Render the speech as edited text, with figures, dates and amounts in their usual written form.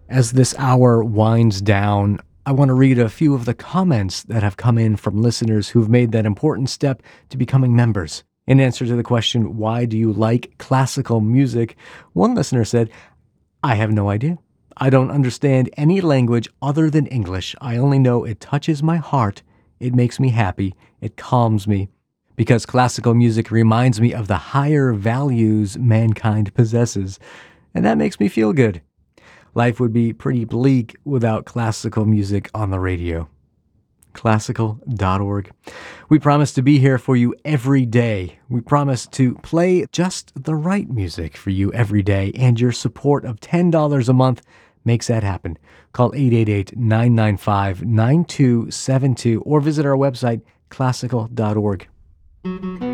As this hour winds down, I want to read a few of the comments that have come in from listeners who've made that important step to becoming members. In answer to the question, why do you like classical music? One listener said, I have no idea. I don't understand any language other than English. I only know it touches my heart. It makes me happy. It calms me. Because classical music reminds me of the higher values mankind possesses. And that makes me feel good. Life would be pretty bleak without classical music on the radio. Classical.org. We promise to be here for you every day. We promise to play just the right music for you every day, and your support of $10 a month makes that happen. Call 888-995-9272 or visit our website, classical.org.